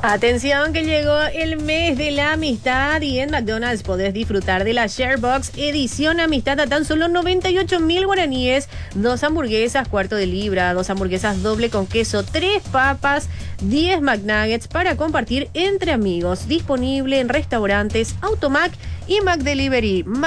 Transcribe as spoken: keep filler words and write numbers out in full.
Atención que llegó el mes de la amistad y en McDonald's podés disfrutar de la Sharebox edición amistad a tan solo noventa y ocho mil guaraníes, dos hamburguesas cuarto de libra, dos hamburguesas doble con queso, tres papas, diez McNuggets para compartir entre amigos, disponible en restaurantes Automac y McDelivery.